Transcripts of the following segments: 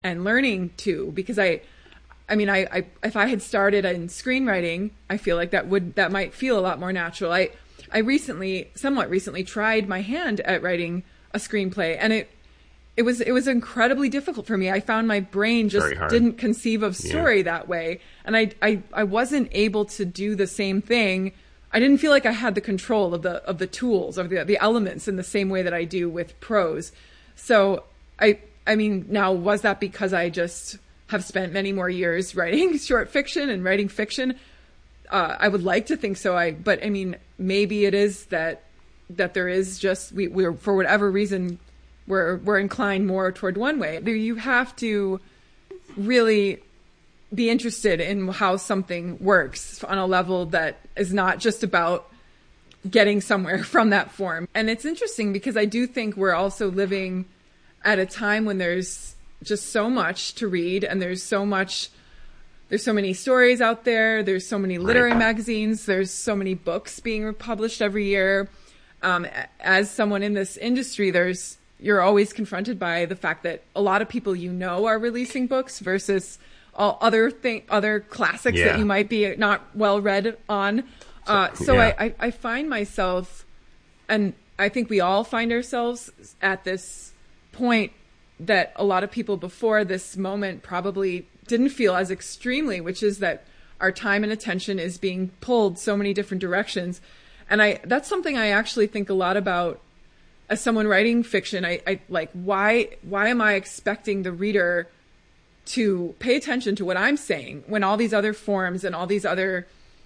and learning too, because I mean, I if I had started in screenwriting, I feel like that might feel a lot more natural. Somewhat recently tried my hand at writing a screenplay, and it was incredibly difficult for me. I found my brain just didn't conceive of story that way, and I wasn't able to do the same thing. I didn't feel like I had the control of the tools, of the elements in the same way that I do with prose. So I mean, now, was that because I just have spent many more years writing short fiction and writing fiction? I would like to think so. But I mean, maybe it is that there is just we're for whatever reason we're inclined more toward one way. You have to really be interested in how something works on a level that is not just about getting somewhere from that form. And it's interesting because I do think we're also living at a time when there's just so much to read, and there's so many stories out there. There's so many literary magazines. There's so many books being published every year. As someone in this industry, you're always confronted by the fact that a lot of people are releasing books versus all other classics that you might be not well read on. I find myself, and I think we all find ourselves at this point that a lot of people before this moment probably didn't feel as extremely, which is that our time and attention is being pulled so many different directions. And that's something I actually think a lot about as someone writing fiction. I like, why am I expecting the reader to pay attention to what I'm saying when all these other forms and all these other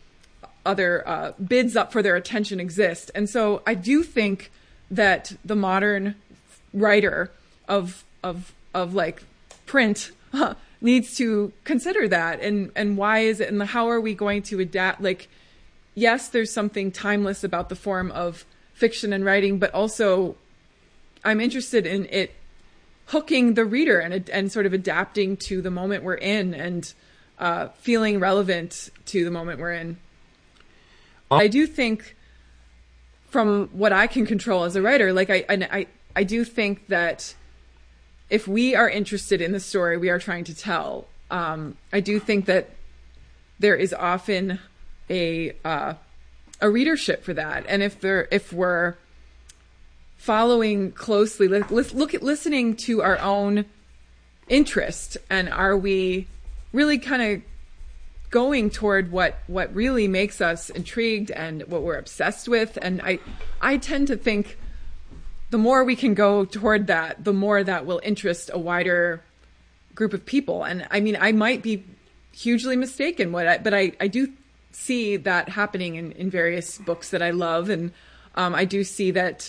bids up for their attention exist? And so I do think that the modern writer of like print needs to consider that, and why is it, and how are we going to adapt? Like, yes, there's something timeless about the form of fiction and writing, but also I'm interested in it hooking the reader and sort of adapting to the moment we're in, and feeling relevant to the moment we're in. I do think, from what I can control as a writer, like I do think that if we are interested in the story we are trying to tell, I do think that there is often a readership for that. And if we're following closely, listening to our own interest, and are we really kind of going toward what really makes us intrigued and what we're obsessed with? And I tend to think the more we can go toward that, the more that will interest a wider group of people. And I mean, I might be hugely mistaken, but I do see that happening in various books that I love. And I do see that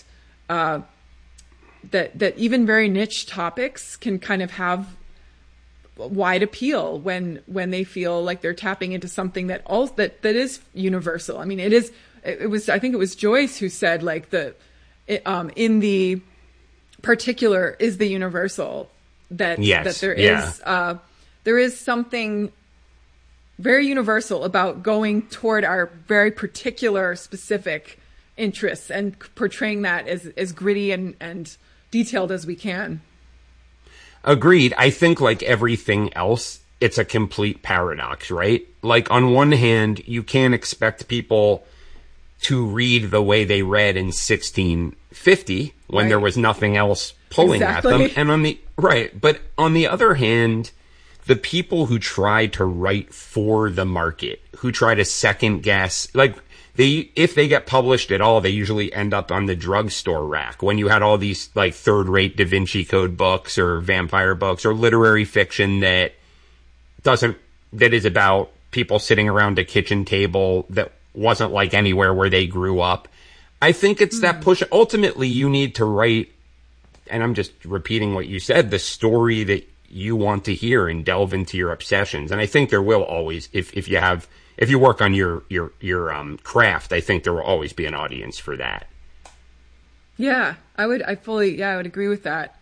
even very niche topics can kind of have wide appeal when they feel like they're tapping into something that is universal. I mean, I think it was Joyce who said, like, in the particular is the universal, that there is something very universal about going toward our very particular specific interests and portraying that as gritty and detailed as we can. Agreed. I think, like everything else, it's a complete paradox, right? Like, on one hand, you can't expect people to read the way they read in 1650 when there was nothing else pulling at them. And but on the other hand, the people who try to write for the market, who try to second guess, like, if they get published at all, they usually end up on the drugstore rack. When you had all these, like, third-rate Da Vinci Code books or vampire books or literary fiction that is about people sitting around a kitchen table that wasn't like anywhere where they grew up. I think it's that push. Ultimately, you need to write, and I'm just repeating what you said, the story that you want to hear and delve into your obsessions. And I think there will always, if you work on your craft, I think there will always be an audience for that. Yeah, I would agree with that.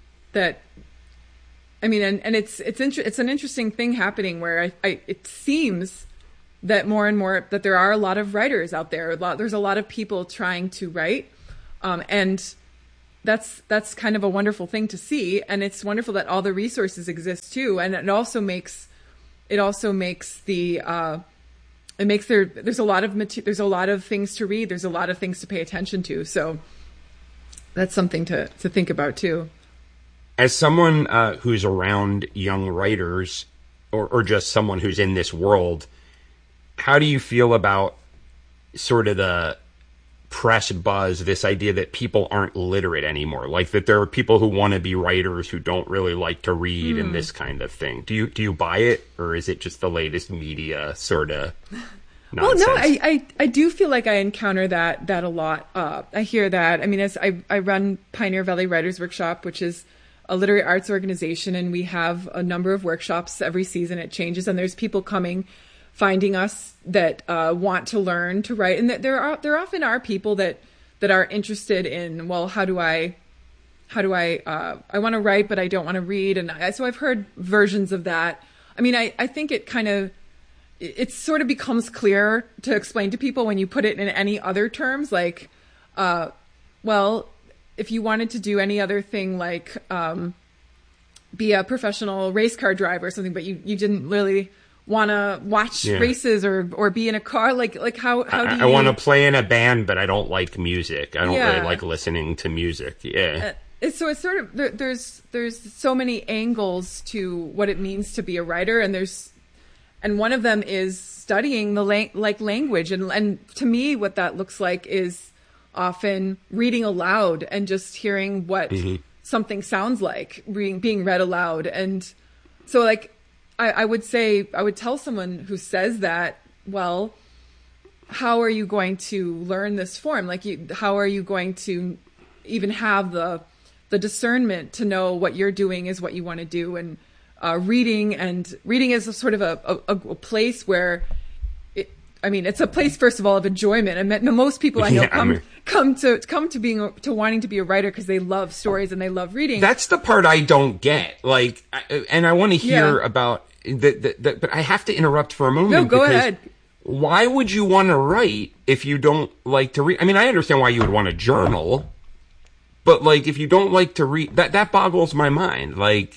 I mean, and it's an interesting thing happening where it seems that more and more that there are a lot of writers out there. There's a lot of people trying to write, and that's kind of a wonderful thing to see, and it's wonderful that all the resources exist too, and it also makes there's a lot of there's a lot of things to read, there's a lot of things to pay attention to, so that's something to think about too. As someone who's around young writers, or just someone who's in this world, how do you feel about sort of the press buzz, this idea that people aren't literate anymore, like that there are people who want to be writers who don't really like to read and this kind of thing? Do you buy it, or is it just the latest media sort of nonsense? Well, no, I do feel like I encounter that a lot. I hear that. I mean, as I run Pioneer Valley Writers Workshop, which is a literary arts organization, and we have a number of workshops every season. It changes, and there's people coming, finding us that want to learn to write, and that there often are people that are interested in, well, how do I want to write, but I don't want to read, and so I've heard versions of that. I mean, I think it sort of becomes clear to explain to people when you put it in any other terms, like, well, if you wanted to do any other thing, like be a professional race car driver or something, but you didn't really want to watch races or be in a car, like how do you... I want to play in a band, but I don't like music. I don't really like listening to music. So it's sort of there's so many angles to what it means to be a writer, and one of them is studying the language, and to me what that looks like is often reading aloud and just hearing what something sounds like being read aloud. And so, like, I would tell someone who says that, well, how are you going to learn this form? Like, how are you going to even have the discernment to know what you're doing is what you want to do? And reading is a sort of a place where it's a place, first of all, of enjoyment. I mean, most people I know come to wanting to be a writer because they love stories and they love reading. That's the part I don't get. Like, and I want to hear about that, but I have to interrupt for a moment. No, go ahead. Why would you want to write if you don't like to read? I mean, I understand why you would want to journal, but like, if you don't like to read, that boggles my mind. Like,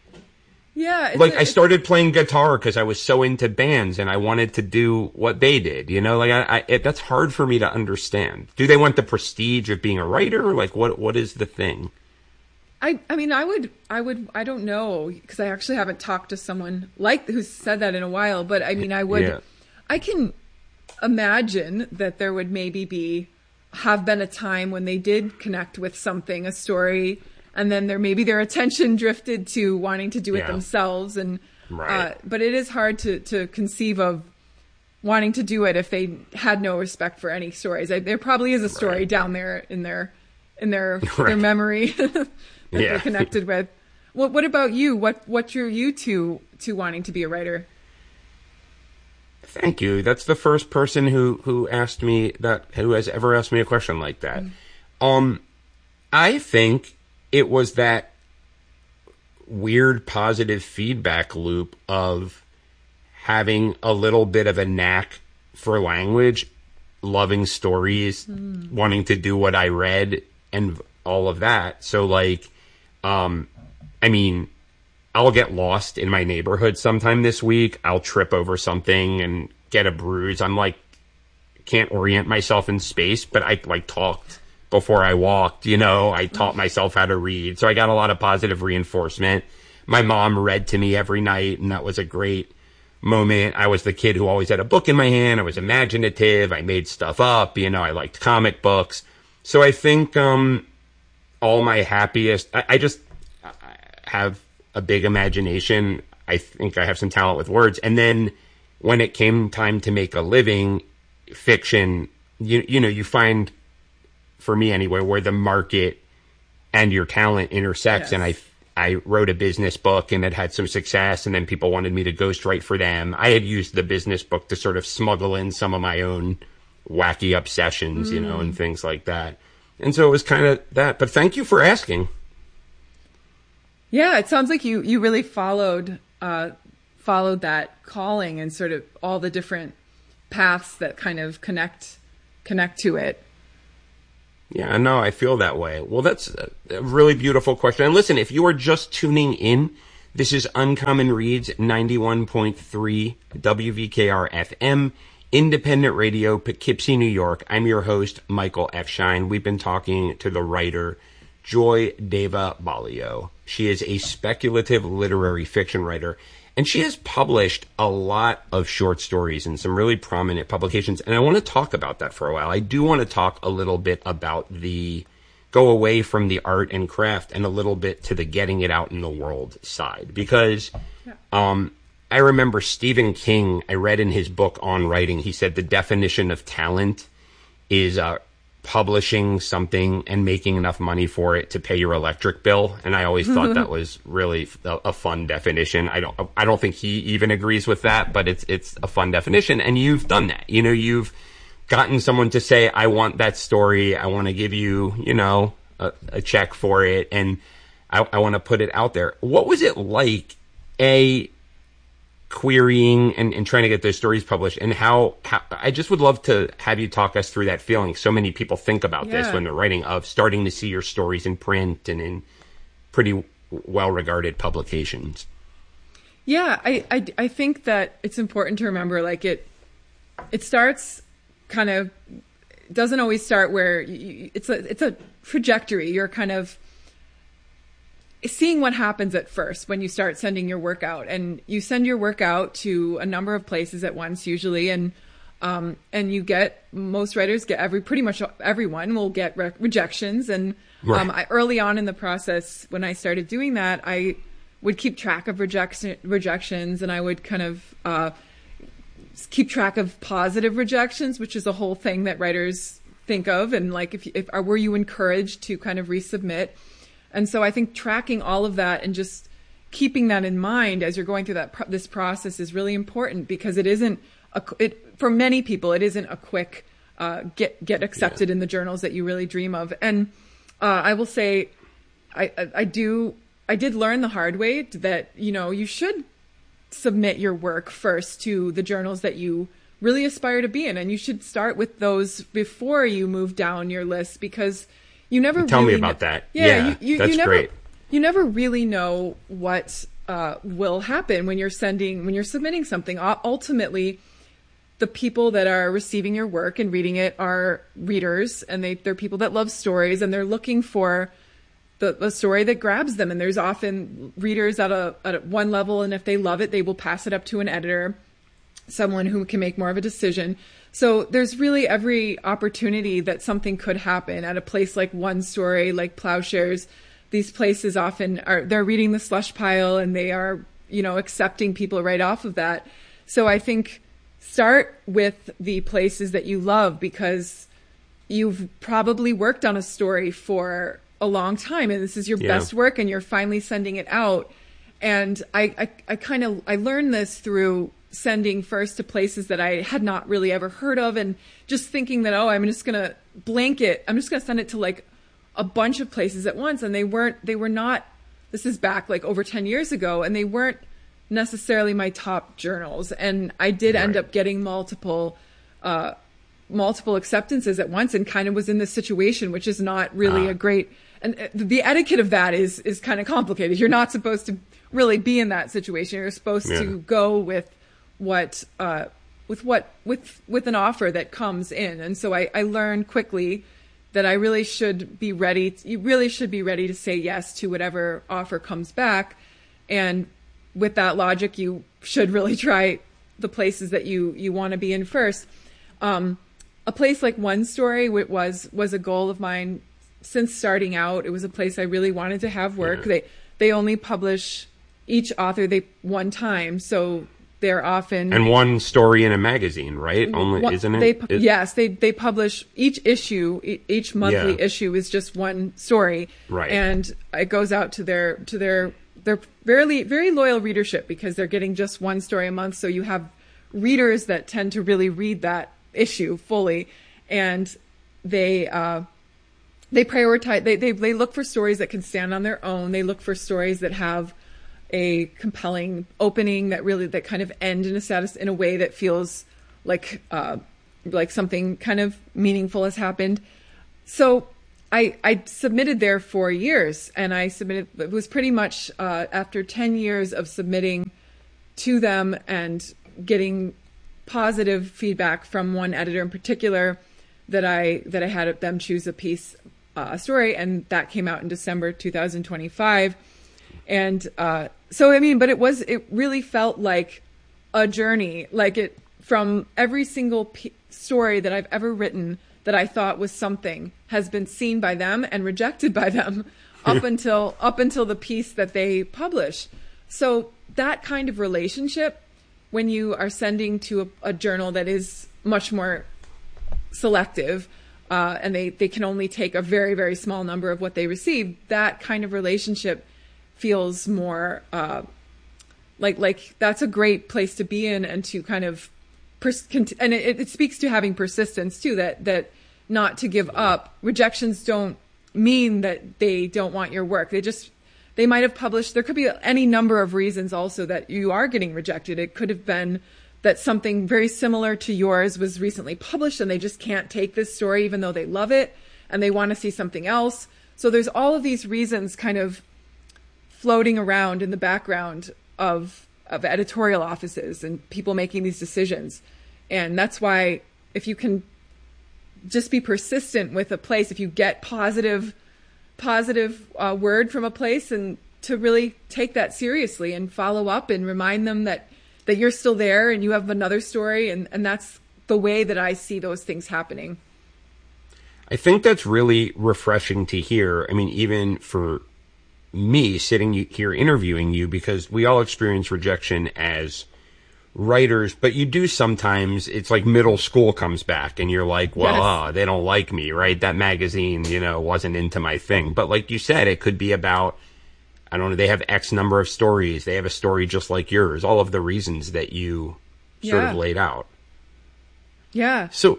I started playing guitar because I was so into bands and I wanted to do what they did, you know, like that's hard for me to understand. Do they want the prestige of being a writer? Like, what is the thing? I mean, I don't know, because I actually haven't talked to someone who's said that in a while, but I mean, I can imagine that there would maybe have been a time when they did connect with something, a story, and then their attention drifted to wanting to do it themselves. And but it is hard to conceive of wanting to do it if they had no respect for any stories. There probably is a story down there in their memory that they're connected with. What about you? What drew you to wanting to be a writer? Thank you. That's the first person who asked me that, who has ever asked me a question like that. I think it was that weird positive feedback loop of having a little bit of a knack for language, loving stories, wanting to do what I read, and all of that. So, like, I mean, I'll get lost in my neighborhood sometime this week. I'll trip over something and get a bruise. I'm like, can't orient myself in space, but I like talked before I walked, you know, I taught myself how to read. So I got a lot of positive reinforcement. My mom read to me every night, and that was a great moment. I was the kid who always had a book in my hand. I was imaginative. I made stuff up. You know, I liked comic books. So I think all my happiest, I just have a big imagination. I think I have some talent with words. And then when it came time to make a living, fiction, you know, you find, for me anyway, where the market and your talent intersects. Yes. And I wrote a business book and it had some success, and then people wanted me to ghostwrite for them. I had used the business book to sort of smuggle in some of my own wacky obsessions, you know, and things like that. And so it was kind of that. But thank you for asking. Yeah, it sounds like you really followed that calling and sort of all the different paths that kind of connect to it. Yeah, no, I feel that way. Well, that's a really beautiful question. And listen, if you are just tuning in, this is Uncommon Reads 91.3 WVKR FM, independent radio, Poughkeepsie, New York. I'm your host, Michael F. Shine. We've been talking to the writer, Joy Deva Balio. She is a speculative literary fiction writer, and she has published a lot of short stories in some really prominent publications. And I want to talk about that for a while. I do want to talk a little bit about go away from the art and craft and a little bit to the getting it out in the world side. Because I remember Stephen King, I read in his book on writing, he said the definition of talent is publishing something and making enough money for it to pay your electric bill. And I always thought that was really a fun definition. I don't think he even agrees with that, but it's a fun definition. And you've done that. You know, you've gotten someone to say, I want that story. I want to give you, a check for it. And I want to put it out there. What was it like, querying and trying to get those stories published, and how I just would love to have you talk us through that feeling. So many people think about this when they're writing, of starting to see your stories in print and in pretty well-regarded publications. Yeah, I think that it's important to remember, like, it starts kind of, doesn't always start where it's a trajectory. You're kind of seeing what happens at first when you start sending your work out, and you send your work out to a number of places at once usually. And most writers get pretty much everyone will get rejections. And, early on in the process, when I started doing that, I would keep track of rejections, and I would kind of, keep track of positive rejections, which is a whole thing that writers think of. And like, were you encouraged to kind of resubmit? And so I think tracking all of that and just keeping that in mind as you're going through this process is really important, because it isn't for many people, it isn't a quick get accepted in the journals that you really dream of. And I will say, I did learn the hard way that, you should submit your work first to the journals that you really aspire to be in, and you should start with those before you move down your list, because you never tell me about that. Yeah, that's great. You never really know what will happen when you're submitting something. Ultimately, the people that are receiving your work and reading it are readers, and they're people that love stories, and they're looking for the story that grabs them. And there's often readers at one level, and if they love it, they will pass it up to an editor, someone who can make more of a decision. So there's really every opportunity that something could happen at a place like One Story, like Plowshares. These places often they're reading the slush pile, and they are, accepting people right off of that. So I think start with the places that you love, because you've probably worked on a story for a long time, and this is your best work, and you're finally sending it out. And I learned this through sending first to places that I had not really ever heard of, and just thinking that, I'm just going to send it to like a bunch of places at once. And they were not, this is back like over 10 years ago, and they weren't necessarily my top journals. And I did end up getting multiple acceptances at once, and kind of was in this situation, which is not really a great, and the etiquette of that is kind of complicated. You're not supposed to really be in that situation. You're supposed to go with an offer that comes in. And so I learned quickly that you really should be ready to say yes to whatever offer comes back. And with that logic, you should really try the places that you want to be in first. A place like One Story was a goal of mine since starting out. It was a place I really wanted to have work. They only publish each author one time, so they're often, and one story in a magazine, right? Isn't it? Yes, they publish each issue. Each monthly issue is just one story, right? And it goes out to their very, very loyal readership, because they're getting just one story a month. So you have readers that tend to really read that issue fully, and they prioritize. They look for stories that can stand on their own. They look for stories that have a compelling opening, that kind of end in a way that feels like something kind of meaningful has happened. So I submitted there for years, and it was pretty much after 10 years of submitting to them and getting positive feedback from one editor in particular that I had them choose a story, and that came out in December 2025. And so, I mean, but it really felt like a journey, from every single story that I've ever written that I thought was something has been seen by them and rejected by them up until the piece that they publish. So that kind of relationship, when you are sending to a journal that is much more selective, and they can only take a very, very small number of what they receive, that kind of relationship feels more like that's a great place to be in, and to kind of and it speaks to having persistence too, that not to give up. Rejections don't mean that they don't want your work. They might have published, there could be any number of reasons also that you are getting rejected. It could have been that something very similar to yours was recently published and they just can't take this story even though they love it and they want to see something else. So there's all of these reasons kind of floating around in the background of editorial offices and people making these decisions. And that's why if you can just be persistent with a place, if you get positive word from a place, and to really take that seriously and follow up and remind them that you're still there and you have another story. And that's the way that I see those things happening. I think that's really refreshing to hear. I mean, even for me sitting here interviewing you, because we all experience rejection as writers, but you do sometimes, it's like middle school comes back and you're like, well, yes, they don't like me, right? That magazine, wasn't into my thing. But like you said, it could be about, I don't know, they have X number of stories. They have a story just like yours. All of the reasons that you sort of laid out. Yeah. So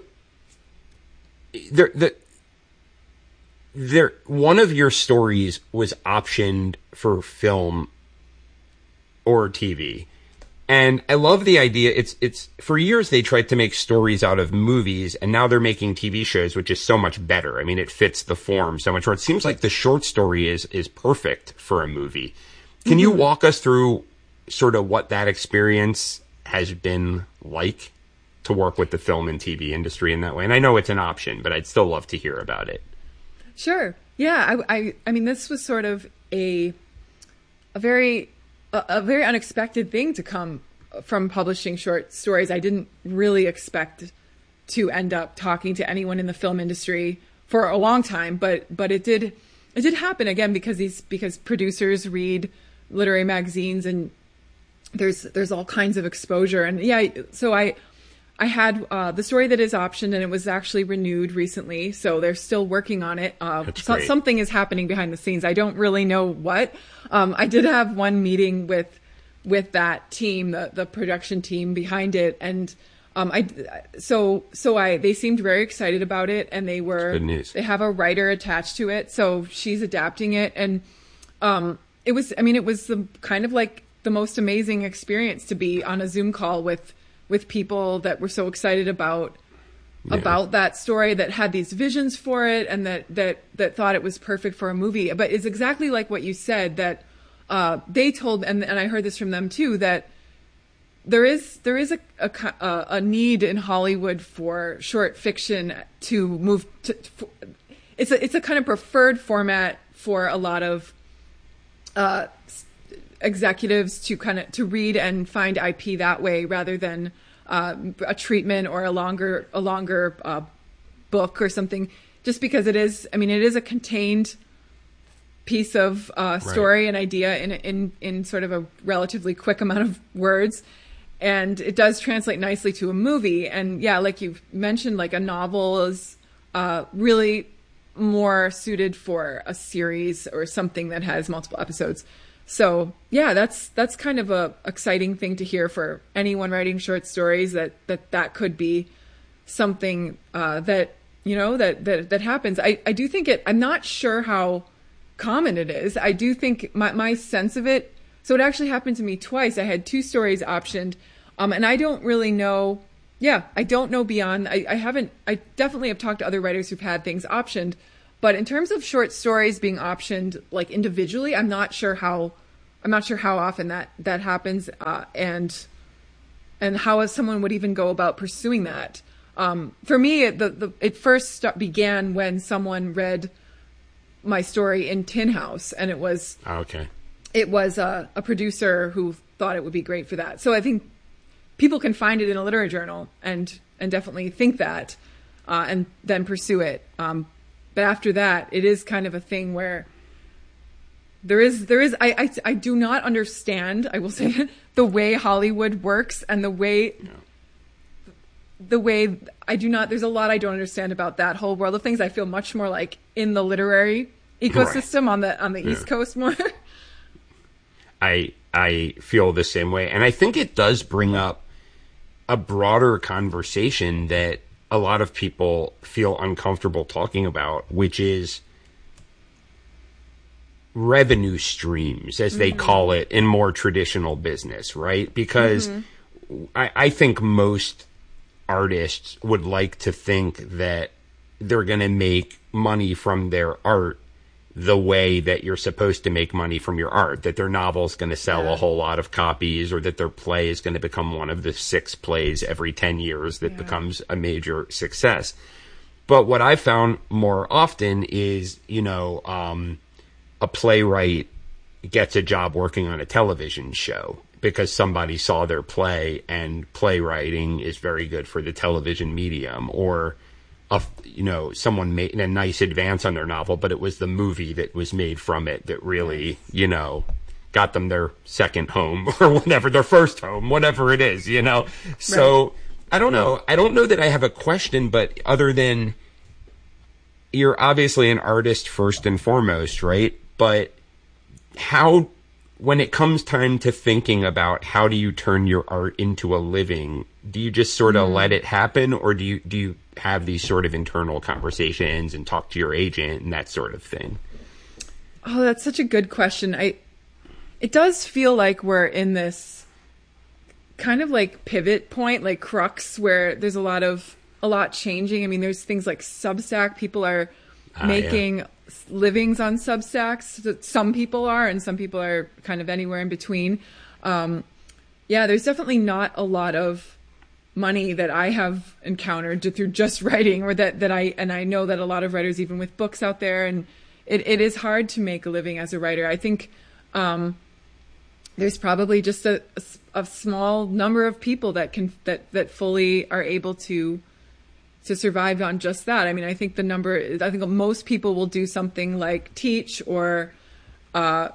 one of your stories was optioned for film or TV. And I love the idea. It's for years they tried to make stories out of movies, and now they're making TV shows, which is so much better. I mean, it fits the form so much more. It seems like the short story is perfect for a movie. Can you walk us through sort of what that experience has been like to work with the film and TV industry in that way? And I know it's an option, but I'd still love to hear about it. Sure. Yeah. I mean, this was sort of a very unexpected thing to come from publishing short stories. I didn't really expect to end up talking to anyone in the film industry for a long time, but it did happen again because producers read literary magazines and there's all kinds of exposure. And yeah, so I had the story that is optioned, and it was actually renewed recently. So they're still working on it. Something is happening behind the scenes. I don't really know what. I did have one meeting with that team, the production team behind it, and they seemed very excited about it, and they have a writer attached to it, so she's adapting it, and it was the kind of like the most amazing experience to be on a Zoom call with people that were so excited about that story, that had these visions for it, and that thought it was perfect for a movie. But it's exactly like what you said, that they told, and I heard this from them too, that there is a need in Hollywood for short fiction to move to. It's a kind of preferred format for a lot of executives to read and find IP that way, rather than a treatment or a longer book or something, just because it is a contained piece of story and idea in sort of a relatively quick amount of words, and it does translate nicely to a movie. And yeah, like you mentioned, like a novel is really more suited for a series or something that has multiple episodes. So yeah, that's kind of a exciting thing to hear for anyone writing short stories, that could be something that happens. I do think I'm not sure how common it is. I do think my sense of it. So it actually happened to me twice. I had 2 stories optioned, and I don't really know. Yeah, I don't know beyond. I definitely have talked to other writers who've had things optioned, But in terms of short stories being optioned like individually, I'm not sure how often that happens, and how someone would even go about pursuing that. For me, it first began when someone read my story in Tin House, and it was a producer who thought it would be great for that. So I think people can find it in a literary journal and definitely think that, and then pursue it. But after that, it is kind of a thing where I do not understand, I will say, the way Hollywood works, and the way there's a lot I don't understand about that whole world of things. I feel much more like in the literary ecosystem on the East Coast more. I feel the same way. And I think it does bring up a broader conversation that a lot of people feel uncomfortable talking about, which is revenue streams, as they call it in more traditional business, right? Because I think most artists would like to think that they're going to make money from their art the way that you're supposed to make money from your art, that their novel's going to sell a whole lot of copies, or that their play is going to become one of the 6 plays every 10 years that becomes a major success. But what I found more often is, a playwright gets a job working on a television show because somebody saw their play, and playwriting is very good for the television medium. Or someone made a nice advance on their novel, but it was the movie that was made from it that really, got them their second home or whatever, their first home, whatever it is, So right. I don't know. I don't know that I have a question, but other than you're obviously an artist first and foremost, right? But how, when it comes time to thinking about how do you turn your art into a living, do you just sort of let it happen, or do you have these sort of internal conversations and talk to your agent and that sort of thing? Oh, that's such a good question. It does feel like we're in this kind of like pivot point, like crux, where there's a lot changing. I mean, there's things like Substack. People are making livings on Substacks. Some people are, and some people are kind of anywhere in between. There's definitely not a lot of money that I have encountered through just writing, or that I know that a lot of writers, even with books out there, and it is hard to make a living as a writer. I think there's probably just a small number of people that fully are able to survive on just that. I mean, I think most people will do something like teach, or like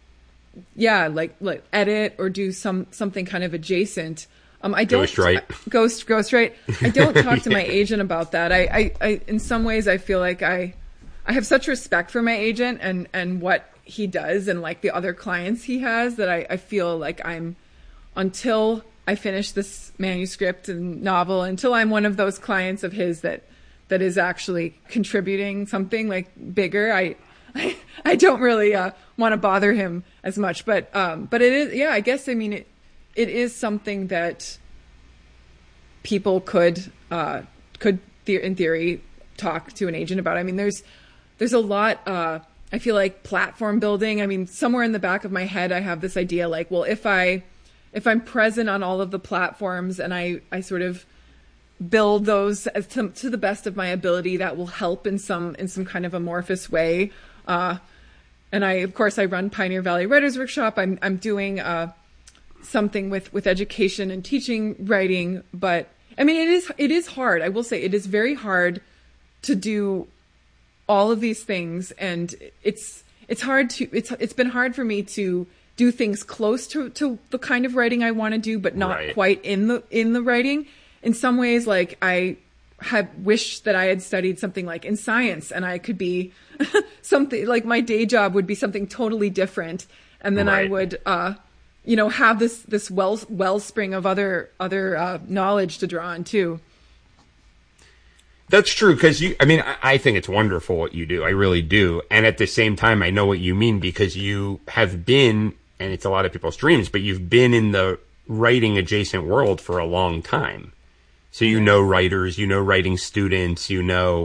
edit, or do something kind of adjacent. I don't ghostwrite. I don't talk to my agent about that. I in some ways I feel like I have such respect for my agent and what he does, and like the other clients he has, that I feel like until I finish this manuscript and novel, until I'm one of those clients of his that is actually contributing something like bigger, I don't really want to bother him as much. But it is, I guess, I mean, it is something that people could in theory talk to an agent about. I mean, there's a lot, I feel like, platform building. I mean, somewhere in the back of my head, I have this idea like, well, if I'm present on all of the platforms, and I sort of build those to the best of my ability, that will help in some kind of amorphous way. And I run Pioneer Valley Writers Workshop. I'm doing something with education and teaching writing, but I mean, it is hard. I will say it is very hard to do all of these things, and it's been hard for me to do things close to the kind of writing I want to do, but not quite in the writing. In some ways, like, I had wished that I had studied something like in science, and I could be something like, my day job would be something totally different, and then I would have this wellspring of other knowledge to draw on too. That's true, because I think it's wonderful what you do. I really do. And at the same time, I know what you mean, because you have been, and it's a lot of people's dreams, but you've been in the writing adjacent world for a long time. So you know writers, you know writing students, you know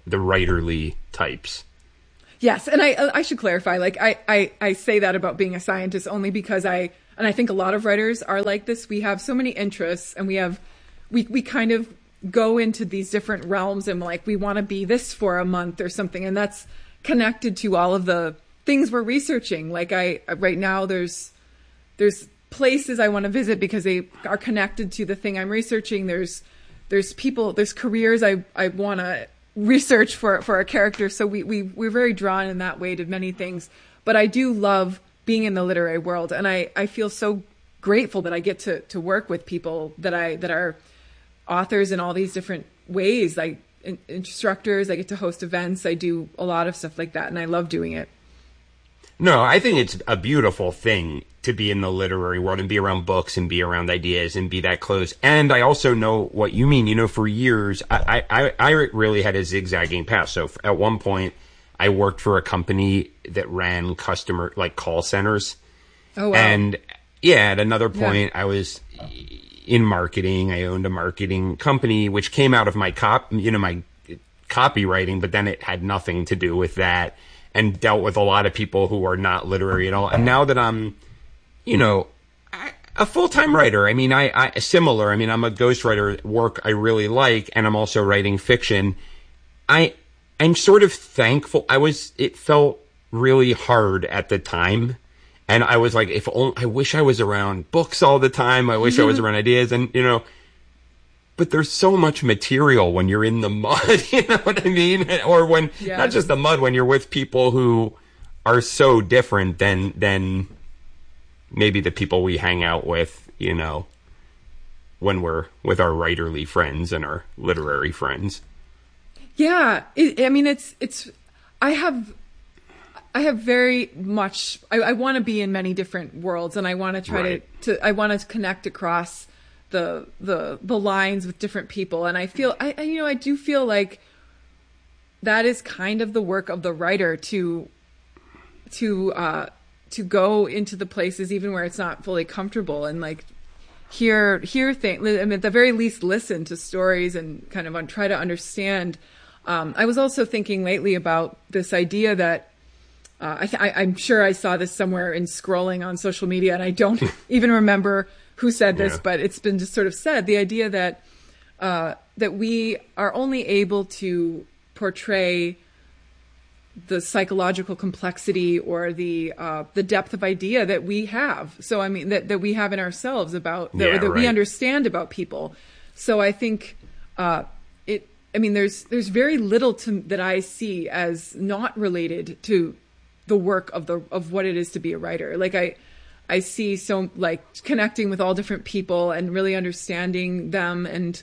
the writerly types. Yes, and I should clarify, like I say that about being a scientist only because I think a lot of writers are like this. We have so many interests, and we kind of go into these different realms, and like we want to be this for a month or something, and that's connected to all of the things we're researching. Like right now there's places I want to visit because they are connected to the thing I'm researching. There's people, there's careers I want to research for a character. So we're very drawn in that way to many things. But I do love being in the literary world, and I feel so grateful that I get to work with people that are authors in all these different ways. Like instructors, I get to host events. I do a lot of stuff like that, and I love doing it. No, I think it's a beautiful thing to be in the literary world and be around books and be around ideas and be that close. And I also know what you mean. You know, for years, I really had a zigzagging path. So at one point, I worked for a company that ran customer, like, call centers. Oh, wow. And yeah, at another point, I was in marketing. I owned a marketing company, which came out of my my copywriting, but then it had nothing to do with that, and dealt with a lot of people who are not literary at all. And now that I'm, a full-time writer, I'm a ghostwriter, work I really like, and I'm also writing fiction. I'm sort of thankful. It felt really hard at the time. And I was like, I wish I was around books all the time. I wish I was around ideas, and, but there's so much material when you're in the mud, you know what I mean? Or when, not just the mud, when you're with people who are so different than maybe the people we hang out with, when we're with our writerly friends and our literary friends. Yeah. I have very much, I want to be in many different worlds, and I want to try I want to connect across the lines with different people. And I feel, I do feel like that is kind of the work of the writer to go into the places even where it's not fully comfortable, and like hear things. At the very least, listen to stories and kind of try to understand. I was also thinking lately about this idea that I'm sure I saw this somewhere in scrolling on social media, and I don't even remember who said this, but it's been just sort of said, the idea that that we are only able to portray the psychological complexity or the depth of idea that we have. So I mean that we have in ourselves about that we understand about people. So I think there's very little that I see as not related to the work of what it is to be a writer. Like I see so like connecting with all different people and really understanding them, and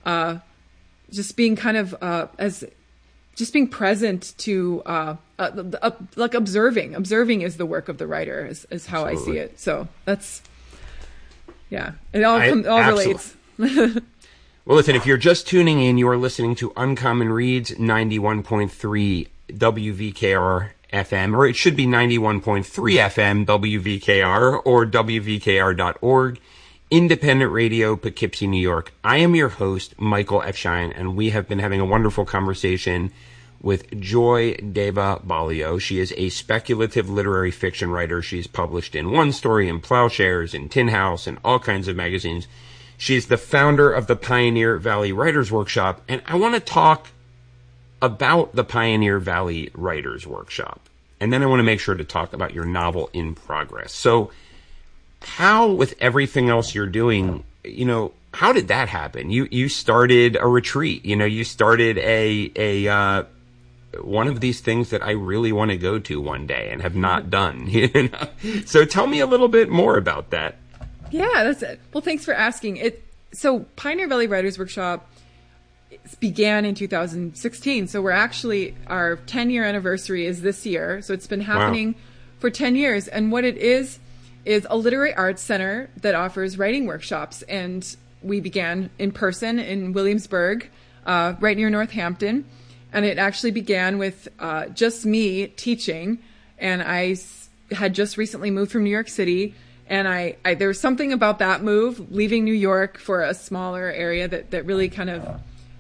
just being kind of just being present to like observing is the work of the writer, is how Absolutely. I see it. So that's it all relates. Well, listen, if you're just tuning in, you are listening to Uncommon Reads 91.3 WVKR FM, or it should be 91.3 FM WVKR or WVKR.org, independent radio, Poughkeepsie, New York. I am your host, Michael F. Shine, and we have been having a wonderful conversation with Joy Deva Balio. She is a speculative literary fiction writer. She's published in One Story, in Plowshares, in Tin House, and all kinds of magazines. She's the founder of the Pioneer Valley Writers Workshop, and I want to talk about the Pioneer Valley Writers Workshop. And then I want to make sure to talk about your novel In Progress. So how, with everything else you're doing, how did that happen? You started a retreat, you started a one of these things that I really want to go to one day and have not done. So tell me a little bit more about that. Yeah, that's it. Well, thanks for asking. So Pioneer Valley Writers Workshop began in 2016. So we're actually, our 10-year anniversary is this year. So it's been happening for 10 years. And what it is a literary arts center that offers writing workshops. And we began in person in Williamsburg, right near Northampton. And it actually began with just me teaching. And I had just recently moved from New York City. And there was something about that move, leaving New York for a smaller area that really kind of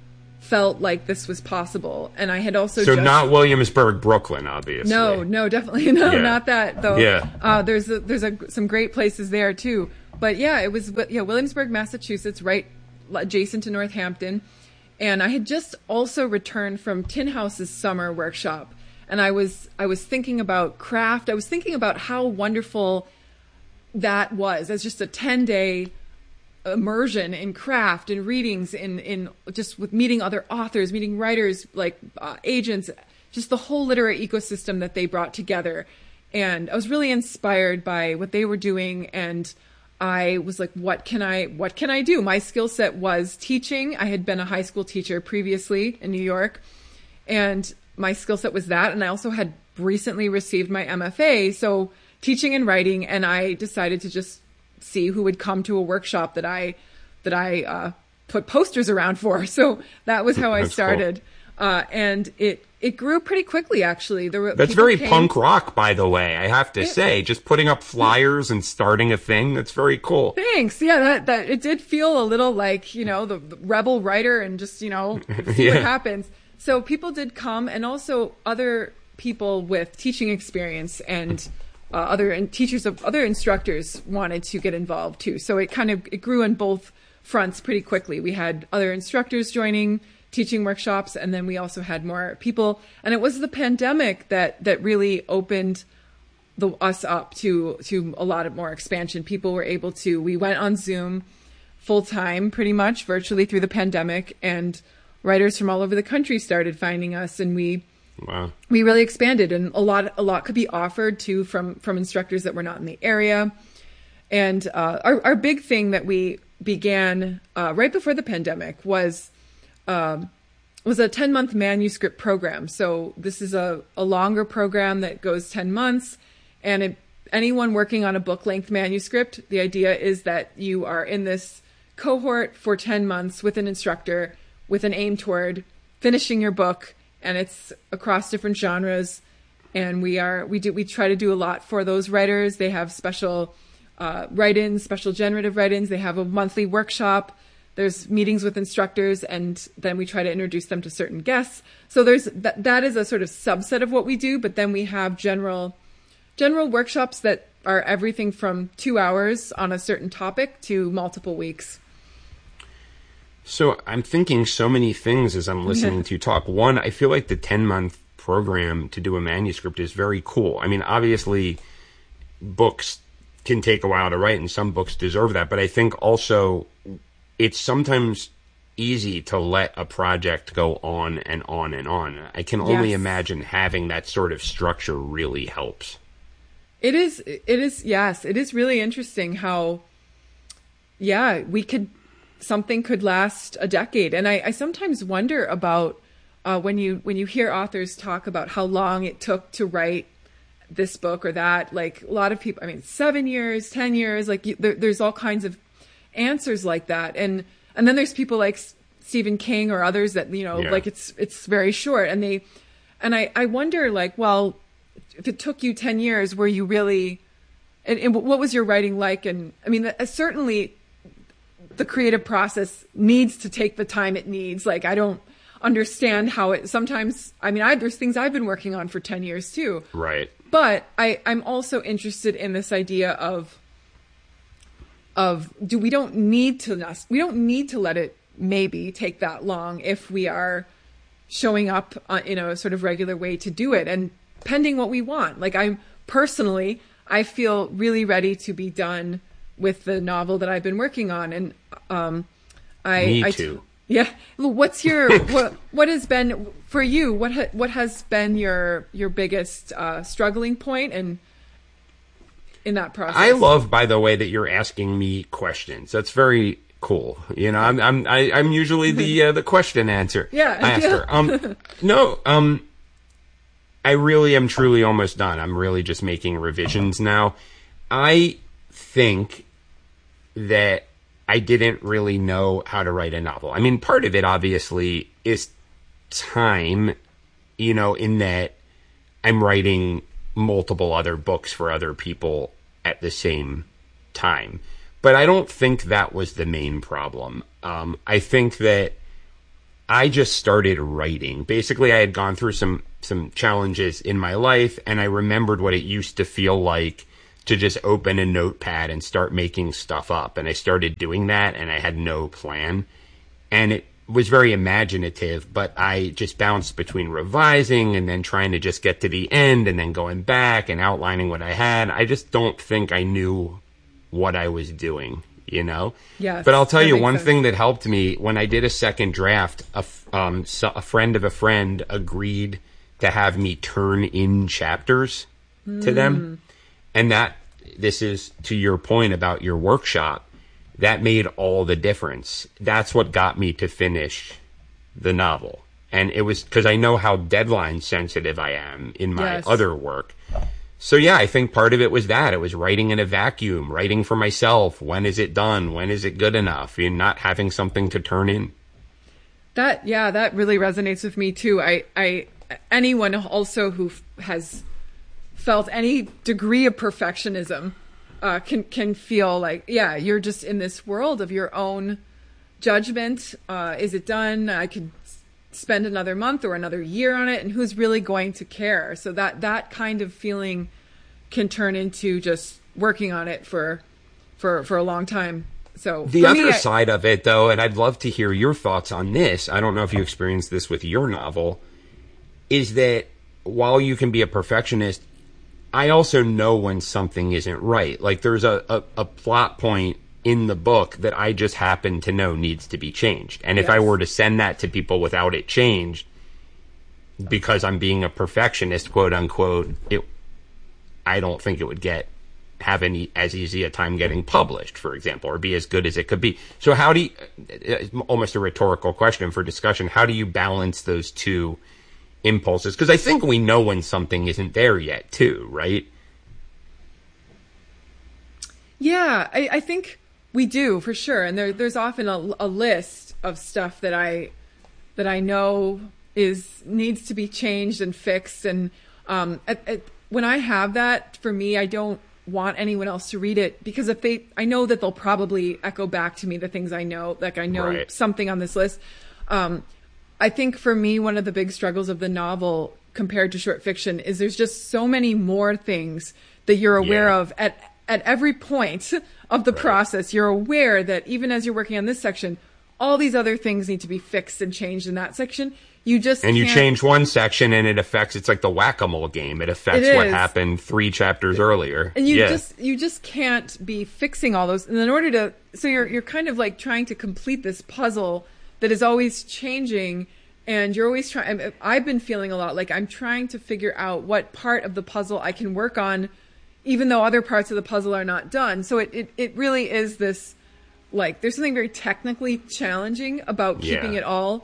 felt like this was possible. And I had also So not Williamsburg, Brooklyn, obviously. No, definitely no, not that though. Yeah. There's some great places there too. But yeah, it was Williamsburg, Massachusetts, right adjacent to Northampton. And I had just also returned from Tin House's summer workshop, and I was thinking about craft. I was thinking about how wonderful that was as just a 10-day immersion in craft and readings in just with meeting other authors, meeting writers, like agents, just the whole literary ecosystem that they brought together. And I was really inspired by what they were doing, and I was like, what can I do? My skill set was teaching. I had been a high school teacher previously in New York, and my skill set was that. And I also had recently received my MFA, so teaching and writing. And I decided to just see who would come to a workshop that I put posters around for. So that was how I started. Cool. And it grew pretty quickly, actually. That's very punk rock, by the way, I have to say. Just putting up flyers and starting a thing, that's very cool. Thanks. Yeah, that it did feel a little like, the rebel writer and just, see what happens. So people did come, and also other people with teaching experience and other instructors wanted to get involved too. So it grew on both fronts pretty quickly. We had other instructors joining teaching workshops, and then we also had more people. And it was the pandemic that really opened us up to a lot of more expansion. People were able to, we went on Zoom full time, pretty much virtually through the pandemic, and writers from all over the country started finding us, and we really expanded, and a lot could be offered too from instructors that were not in the area. And our big thing that we began right before the pandemic was a 10-month manuscript program. So this is a longer program that goes 10 months, and anyone working on a book-length manuscript, the idea is that you are in this cohort for 10 months with an instructor with an aim toward finishing your book, and it's across different genres. And we try to do a lot for those writers. They have special write-ins, special generative write-ins. They have a monthly workshop. There's meetings with instructors, and then we try to introduce them to certain guests. So that is a sort of subset of what we do. But then we have general workshops that are everything from 2 hours on a certain topic to multiple weeks. So I'm thinking so many things as I'm listening to you talk. One, I feel like the 10-month program to do a manuscript is very cool. I mean, obviously, books can take a while to write, and some books deserve that. But I think also it's sometimes easy to let a project go on and on and on. I can only imagine having that sort of structure really helps. It is, yes. It is really interesting how, something could last a decade. And I sometimes wonder about when you hear authors talk about how long it took to write this book or that, like a lot of people, 7 years, 10 years, like there's all kinds of answers like that. And then there's people like Stephen King or others that, like it's very short. And I wonder, like, well, if it took you 10 years, were you really, and what was your writing like? And certainly the creative process needs to take the time it needs. Like, I don't understand how it sometimes, there's things I've been working on for 10 years too. Right. But I'm also interested in this idea of we don't need to let it maybe take that long if we are showing up in a sort of regular way to do it, and pending what we want. Like, I feel really ready to be done with the novel that I've been working on, and Me too. Yeah. What's your what has been for you? What has been your biggest struggling point in that process? I love, by the way, that you're asking me questions. That's very cool. I'm usually the question answer. Answer. No. I really am truly almost done. I'm really just making revisions now. I think that I didn't really know how to write a novel. Part of it obviously is time, in that I'm writing multiple other books for other people at the same time. But I don't think that was the main problem. I think that I just started writing. Basically, I had gone through some challenges in my life, and I remembered what it used to feel like to just open a notepad and start making stuff up. And I started doing that, and I had no plan. And it was very imaginative, but I just bounced between revising and then trying to just get to the end and then going back and outlining what I had. I just don't think I knew what I was doing, you know? Yes. But I'll tell you one sense. thing that helped me when I did a second draft, a friend of a friend agreed to have me turn in chapters to them. And this is to your point about your workshop, that made all the difference. That's what got me to finish the novel. And it was because I know how deadline sensitive I am in my other work. So yeah, I think part of it was that. It was writing in a vacuum, writing for myself. When is it done? When is it good enough? And not having something to turn in. That really resonates with me too. Anyone also who has felt any degree of perfectionism can feel like, you're just in this world of your own judgment. Is it done? I could spend another month or another year on it, and who's really going to care? So that kind of feeling can turn into just working on it for a long time. So the other side of it, though, and I'd love to hear your thoughts on this, I don't know if you experienced this with your novel, is that while you can be a perfectionist, I also know when something isn't right. Like there's a plot point in the book that I just happen to know needs to be changed. And if I were to send that to people without it changed, because I'm being a perfectionist, quote unquote, I don't think it would have as easy a time getting published, for example, or be as good as it could be. So how do you, almost a rhetorical question for discussion, how do you balance those two impulses? Because I think we know when something isn't there yet too, right? Yeah, I think we do for sure. And there's often a list of stuff that I know needs to be changed and fixed. And when I have that, for me, I don't want anyone else to read it, because I know that they'll probably echo back to me the things I know, like I know something on this list. I think for me, one of the big struggles of the novel compared to short fiction is there's just so many more things that you're aware of at every point of the process. You're aware that even as you're working on this section, all these other things need to be fixed and changed in that section. You change one section and it's like the whack-a-mole game. It affects what happened 3 chapters earlier. And you just can't be fixing all those. And in order so you're kind of like trying to complete this puzzle that is always changing, and you're always trying. I've been feeling a lot like I'm trying to figure out what part of the puzzle I can work on, even though other parts of the puzzle are not done. So it really is this, like, there's something very technically challenging about keeping it all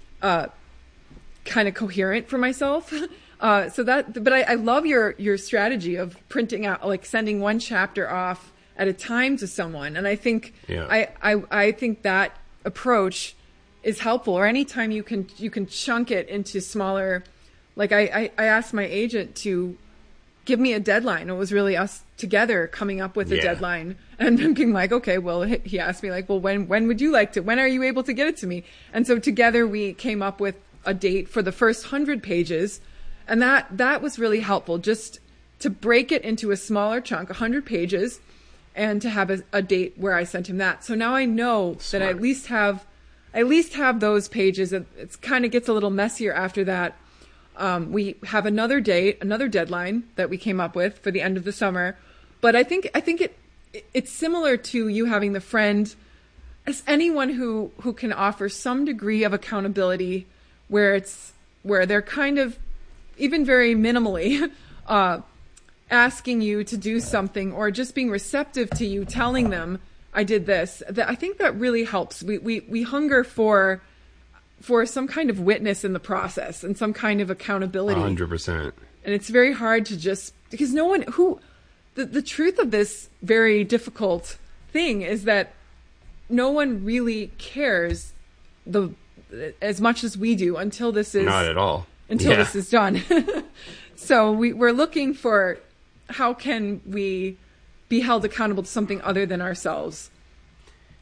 kind of coherent for myself. But I love your strategy of printing out, like sending one chapter off at a time to someone. And I think I think that approach is helpful. Or anytime you can chunk it into smaller, like I asked my agent to give me a deadline. It was really us together coming up with a deadline, and thinking like, okay, well, he asked me like, well, when would you like to, when are you able to get it to me? And so together we came up with a date for the first 100 pages. And that was really helpful, just to break it into a smaller chunk, 100 pages, and to have a date where I sent him that. So now I know that I at least have those pages. It kind of gets a little messier after that. We have another date, another deadline that we came up with for the end of the summer. But I think it's similar to you having the friend, as anyone who can offer some degree of accountability, where they're kind of, even very minimally, asking you to do something, or just being receptive to you telling them, I did this. I think that really helps. We hunger for some kind of witness in the process and some kind of accountability. 100%. And it's very hard to just, because no one the truth of this very difficult thing is that no one really cares as much as we do until this is not at all. Until this is done. So we're looking for, how can we be held accountable to something other than ourselves?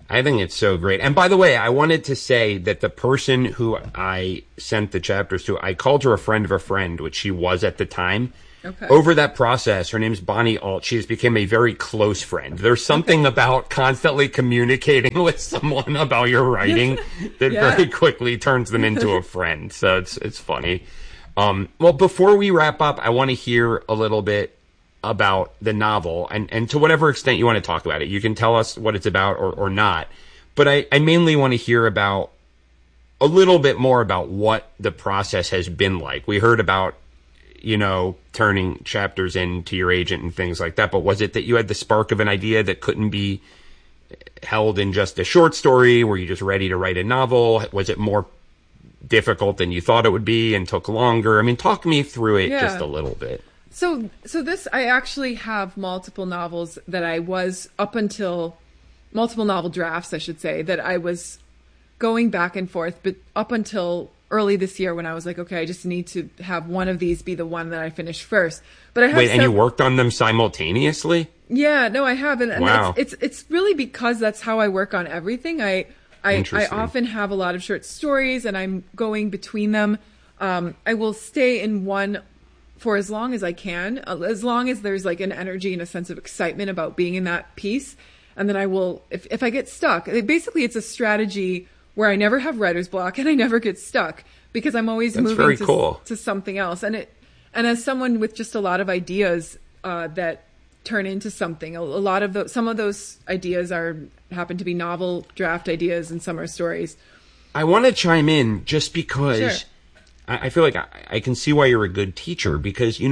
I think it's so great. And by the way, I wanted to say that the person who I sent the chapters to, I called her a friend of a friend, which she was at the time. Okay. Over that process, her name's Bonnie Alt. She has become a very close friend. There's something about constantly communicating with someone about your writing that very quickly turns them into a friend. So it's funny. Well, before we wrap up, I want to hear a little bit about the novel, and to whatever extent you want to talk about it. You can tell us what it's about or not. But I mainly want to hear about a little bit more about what the process has been like. We heard about, turning chapters into your agent and things like that. But was it that you had the spark of an idea that couldn't be held in just a short story? Were you just ready to write a novel? Was it more difficult than you thought it would be and took longer? I mean, talk me through it just a little bit. So this, I actually have multiple novels that I was multiple novel drafts, I should say, that I was going back and forth, but up until early this year when I was like, okay, I just need to have one of these be the one that I finish first. But I have and you worked on them simultaneously? Yeah, no, I haven't. And wow. It's really because that's how I work on everything. I often have a lot of short stories and I'm going between them. I will stay in one for as long as I can, as long as there's like an energy and a sense of excitement about being in that piece. And then I will, if I get stuck, basically it's a strategy where I never have writer's block and I never get stuck because I'm always moving to something else. And as someone with just a lot of ideas that turn into something, some of those ideas happen to be novel draft ideas and some are stories. I want to chime in just because Sure. I feel like I can see why you're a good teacher because,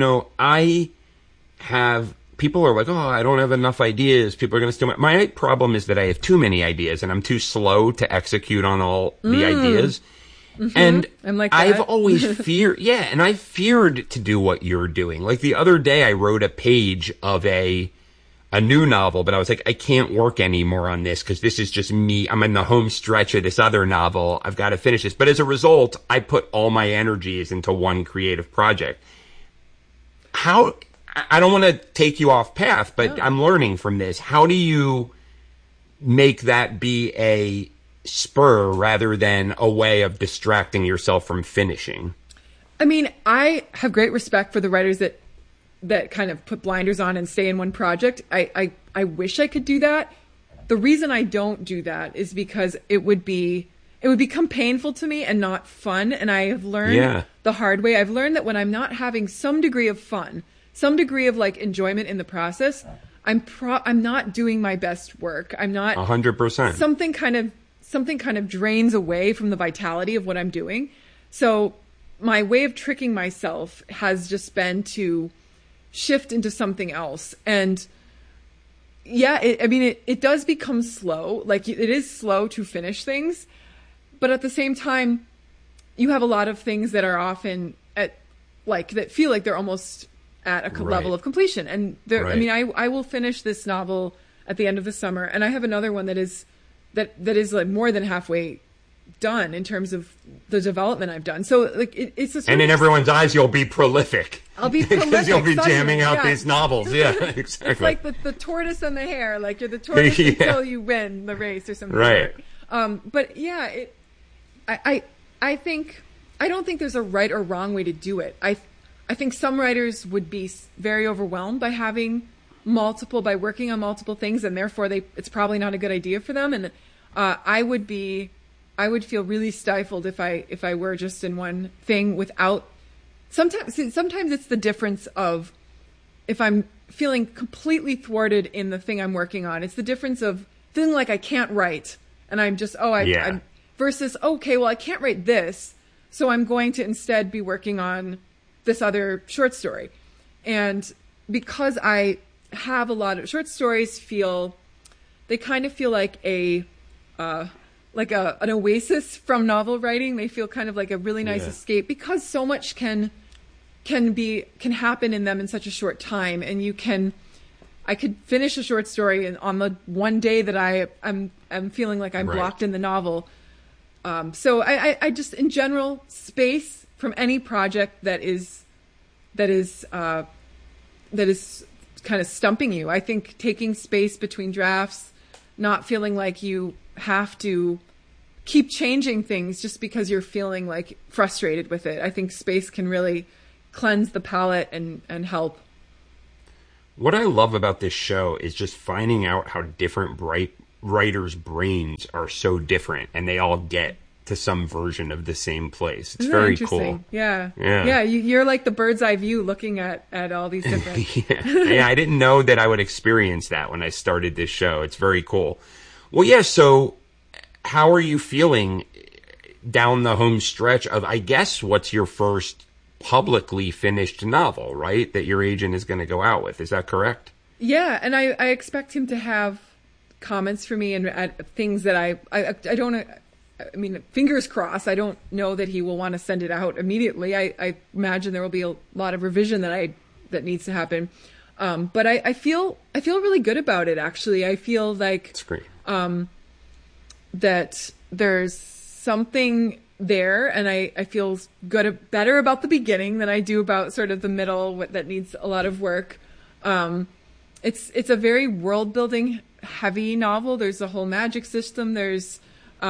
people are like, oh, I don't have enough ideas. People are going to steal my problem is that I have too many ideas and I'm too slow to execute on all the ideas. Mm-hmm. And I'm like that. I've always feared, and I feared to do what you're doing. Like the other day I wrote a page of a new novel, but I was like, I can't work anymore on this because this is just me. I'm in the home stretch of this other novel. I've got to finish this. But as a result, I put all my energies into one creative project. I don't want to take you off path, but I'm learning from this. How do you make that be a spur rather than a way of distracting yourself from finishing? I mean, I have great respect for the writers that kind of put blinders on and stay in one project. I wish I could do that. The reason I don't do that is because it would become painful to me and not fun. And I have learned the hard way. I've learned that when I'm not having some degree of fun, some degree of like enjoyment in the process, I'm not doing my best work. I'm not 100%. Something kind of drains away from the vitality of what I'm doing. So my way of tricking myself has just been to shift into something else. And it does become slow. Like it is slow to finish things, but at the same time, you have a lot of things that are often that feel like they're almost at a level of completion. And I will finish this novel at the end of the summer, and I have another one that is like more than halfway done in terms of the development I've done. So like it's a and in everyone's eyes, you'll be prolific. I'll be prolific because you'll be jamming out these novels. Yeah, exactly. It's like the tortoise and the hare. Like you're the tortoise until you win the race or something. Right. But yeah, I think I don't think there's a right or wrong way to do it. I think some writers would be very overwhelmed by by working on multiple things, and therefore it's probably not a good idea for them. And I would feel really stifled if I were just in one thing without. Sometimes it's the difference of if I'm feeling completely thwarted in the thing I'm working on. It's the difference of feeling like I can't write, and I'm just I'm versus okay, well I can't write this, so I'm going to instead be working on this other short story. And because I have a lot of short stories, they kind of feel like an oasis from novel writing. They feel kind of like a really nice escape because so much can happen in them in such a short time. And I could finish a short story on the one day that I'm feeling like I'm blocked in the novel. So I just, in general, space from any project that is kind of stumping you. I think taking space between drafts, not feeling like you have to keep changing things just because you're feeling like frustrated with it. I think space can really cleanse the palate and help. What I love about this show is just finding out how different writers' brains are so different, and they all get to some version of the same place. It's very cool. Yeah. You're like the bird's eye view looking at all these different. Yeah, I didn't know that I would experience that when I started this show. It's very cool. Well, yeah. So, how are you feeling down the home stretch of, I guess, what's your first publicly finished novel, right? That your agent is going to go out with. Is that correct? Yeah, and I expect him to have comments for me and things that I don't. I mean, fingers crossed. I don't know that he will want to send it out immediately. I imagine there will be a lot of revision that needs to happen. But I feel really good about it. Actually, I feel like it's great. That there's something there, and I feel better about the beginning than I do about sort of the middle that needs a lot of work. It's a very world building heavy novel. There's a whole magic system. There's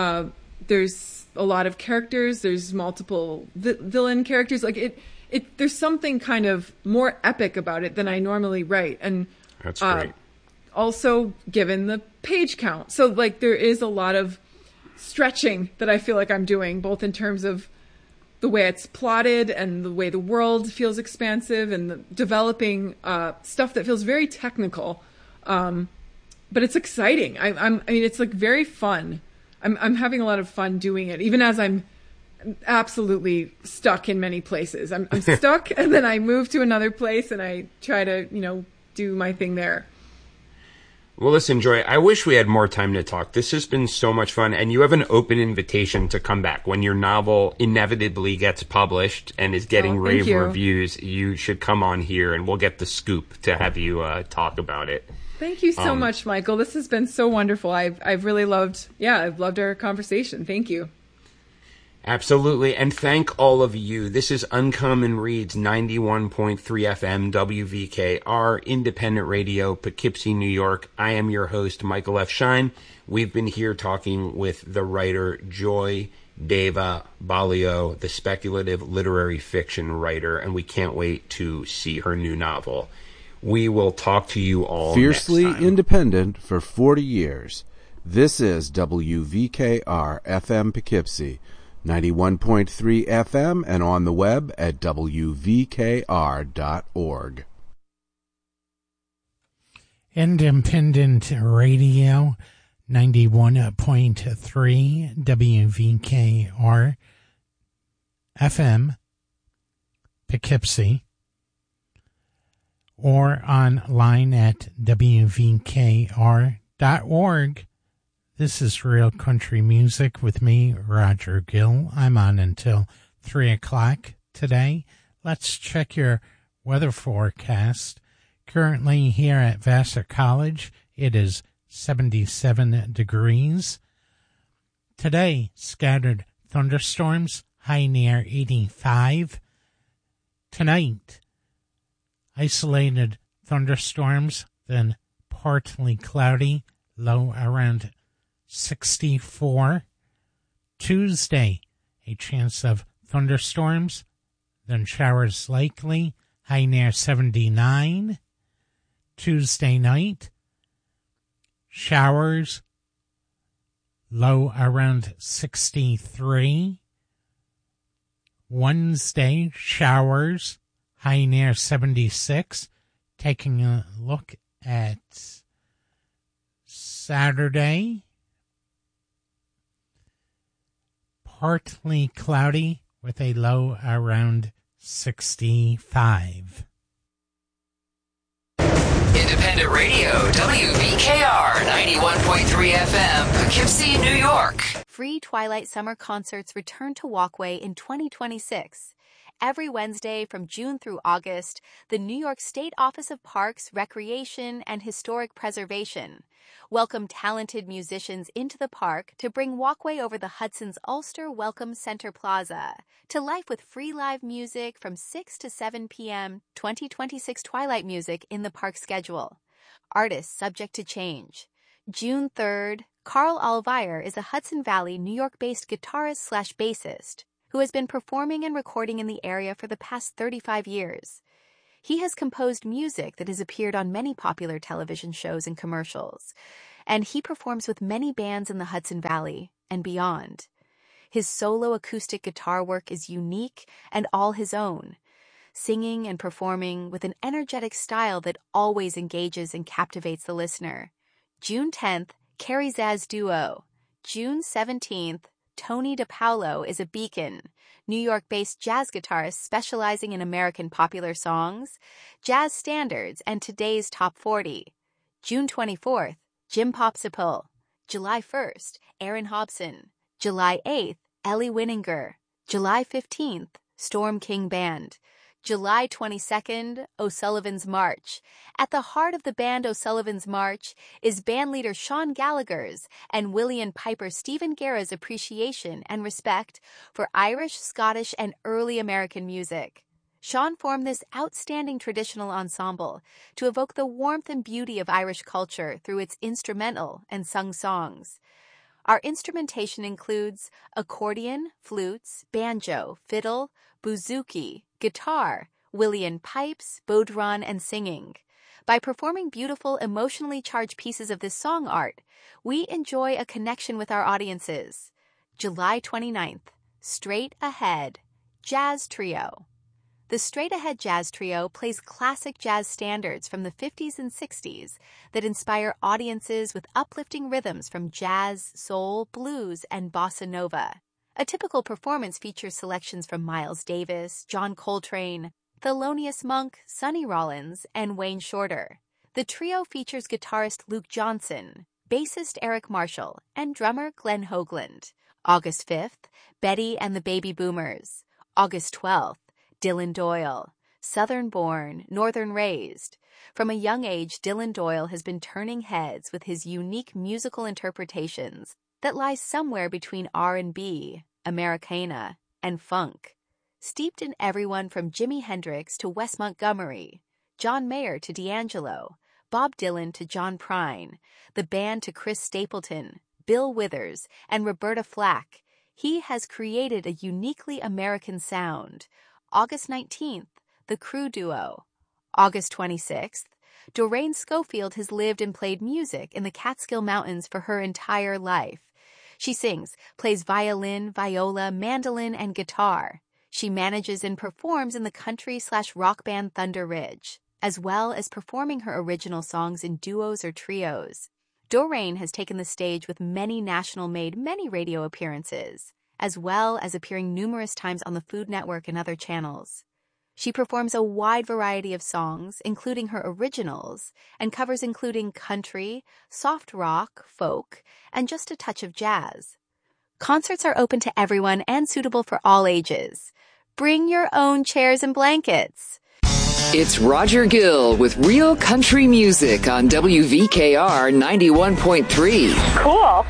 a lot of characters. There's multiple villain characters. Like there's something kind of more epic about it than I normally write. And that's great. Also, given the page count, so like there is a lot of stretching that I feel like I'm doing, both in terms of the way it's plotted and the way the world feels expansive, and the developing stuff that feels very technical. But it's exciting. I mean, it's like very fun. I'm having a lot of fun doing it, even as I'm absolutely stuck in many places. I'm stuck, and then I move to another place, and I try to, do my thing there. Well, listen, Joy, I wish we had more time to talk. This has been so much fun, and you have an open invitation to come back. When your novel inevitably gets published and is getting rave reviews, you should come on here, and we'll get the scoop to have you talk about it. Thank you so much, Michael. This has been so wonderful. I've really loved our conversation. Thank you. Absolutely. And thank all of you. This is Uncommon Reads 91.3 FM WVKR, independent radio, Poughkeepsie, New York. I am your host, Michael F. Shine. We've been here talking with the writer Joy Deva Balio, the speculative literary fiction writer, and we can't wait to see her new novel. We will talk to you all Fiercely next time. Independent for 40 years. This is WVKR FM Poughkeepsie, 91.3 FM, and on the web at wvkr.org. Independent Radio, 91.3 WVKR FM Poughkeepsie, or online at wvkr.org. This is Real Country Music with me, Roger Gill. I'm on until 3 o'clock today. Let's check your weather forecast. Currently here at Vassar College, it is 77 degrees. Today, scattered thunderstorms, high near 85. Tonight, isolated thunderstorms, then partly cloudy, low around 64. Tuesday, a chance of thunderstorms, then showers likely, high near 79. Tuesday night, showers, low around 63. Wednesday, showers, high near 76. Taking a look at Saturday, partly cloudy with a low around 65. Independent Radio, WVKR 91.3 FM, Poughkeepsie, New York. Free Twilight Summer concerts return to Walkway in 2026. Every Wednesday from June through August, the New York State Office of Parks, Recreation, and Historic Preservation welcome talented musicians into the park to bring Walkway over the Hudson's Ulster Welcome Center Plaza to life with free live music from 6 to 7 p.m. 2026 Twilight music in the park schedule. Artists subject to change. June 3rd, Carl Alveir is a Hudson Valley, New York-based guitarist/bassist who has been performing and recording in the area for the past 35 years. He has composed music that has appeared on many popular television shows and commercials, and he performs with many bands in the Hudson Valley and beyond. His solo acoustic guitar work is unique and all his own, singing and performing with an energetic style that always engages and captivates the listener. June 10th, Carrie Zaz Duo. June 17th, Tony DePaulo is a Beacon, New York-based jazz guitarist specializing in American popular songs, jazz standards, and today's top 40. June 24th, Jim Popsicle. July 1st, Aaron Hobson. July 8th, Ellie Winninger. July 15th, Storm King Band. July 22nd, O'Sullivan's March. At the heart of the band O'Sullivan's March is bandleader Sean Gallagher's and William Piper Stephen Guerra's appreciation and respect for Irish, Scottish, and early American music. Sean formed this outstanding traditional ensemble to evoke the warmth and beauty of Irish culture through its instrumental and sung songs. Our instrumentation includes accordion, flutes, banjo, fiddle, bouzouki, guitar, Willian pipes, bodhran, and singing. By performing beautiful, emotionally charged pieces of this song art, we enjoy a connection with our audiences. July 29th, Straight Ahead, Jazz Trio. The Straight Ahead Jazz Trio plays classic jazz standards from the 50s and 60s that inspire audiences with uplifting rhythms from jazz, soul, blues, and bossa nova. A typical performance features selections from Miles Davis, John Coltrane, Thelonious Monk, Sonny Rollins, and Wayne Shorter. The trio features guitarist Luke Johnson, bassist Eric Marshall, and drummer Glenn Hoagland. August 5th, Betty and the Baby Boomers. August 12th, Dylan Doyle, Southern-born, Northern-raised. From a young age, Dylan Doyle has been turning heads with his unique musical interpretations that lie somewhere between R&B, Americana, and funk. Steeped in everyone from Jimi Hendrix to Wes Montgomery, John Mayer to D'Angelo, Bob Dylan to John Prine, the band to Chris Stapleton, Bill Withers, and Roberta Flack, he has created a uniquely American sound. August 19th, The Crew Duo. August 26th, Doreen Schofield has lived and played music in the Catskill Mountains for her entire life. She sings, plays violin, viola, mandolin, and guitar. She manages and performs in the country/rock band Thunder Ridge, as well as performing her original songs in duos or trios. Doreen has taken the stage with many many radio appearances, as well as appearing numerous times on the Food Network and other channels. She performs a wide variety of songs, including her originals, and covers including country, soft rock, folk, and just a touch of jazz. Concerts are open to everyone and suitable for all ages. Bring your own chairs and blankets. It's Roger Gill with Real Country Music on WVKR 91.3. Cool.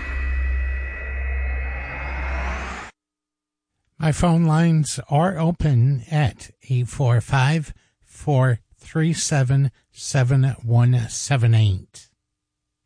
My phone lines are open at 845-437-7178.